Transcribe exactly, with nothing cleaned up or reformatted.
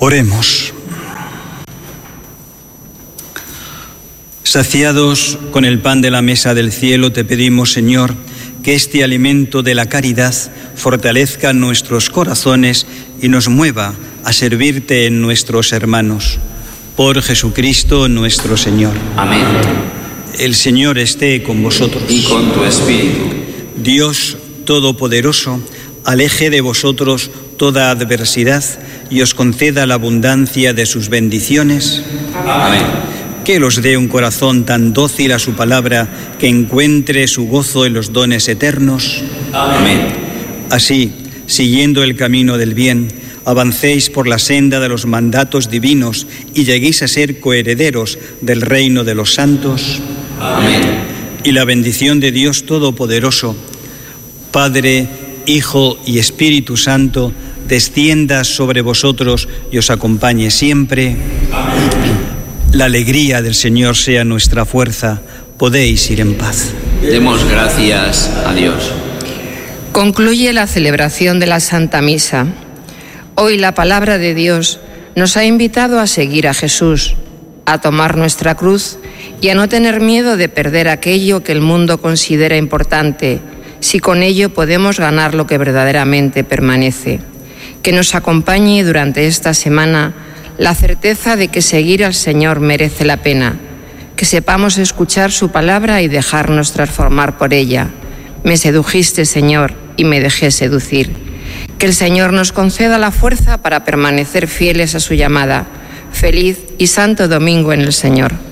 Oremos. Saciados con el pan de la mesa del cielo, te pedimos, Señor, que este alimento de la caridad fortalezca nuestros corazones y nos mueva a servirte en nuestros hermanos. Por Jesucristo nuestro Señor. Amén. El Señor esté con vosotros. Y con tu espíritu. Dios Todopoderoso, aleje de vosotros toda adversidad y os conceda la abundancia de sus bendiciones. Amén. Que os dé un corazón tan dócil a su palabra, que encuentre su gozo en los dones eternos. Amén. Así, siguiendo el camino del bien, avancéis por la senda de los mandatos divinos y lleguéis a ser coherederos del reino de los santos. Amén. Y la bendición de Dios Todopoderoso, Padre, Hijo y Espíritu Santo, descienda sobre vosotros y os acompañe siempre. Amén. La alegría del Señor sea nuestra fuerza. Podéis ir en paz. Demos gracias a Dios. Concluye la celebración de la Santa Misa. Hoy la palabra de Dios nos ha invitado a seguir a Jesús, a tomar nuestra cruz y a no tener miedo de perder aquello que el mundo considera importante, si con ello podemos ganar lo que verdaderamente permanece. Que nos acompañe durante esta semana la certeza de que seguir al Señor merece la pena, que sepamos escuchar su palabra y dejarnos transformar por ella. Me sedujiste, Señor, y me dejé seducir. Que el Señor nos conceda la fuerza para permanecer fieles a su llamada. Feliz y santo domingo en el Señor.